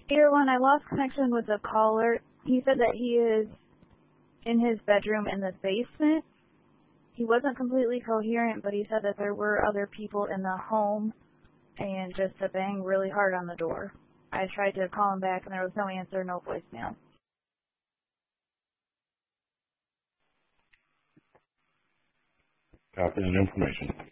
Either one, I lost connection with the caller. He said that he is in his bedroom in the basement. He wasn't completely coherent, but he said that there were other people in the home and just to bang really hard on the door. I tried to call him back and there was no answer, no voicemail. Copy that information.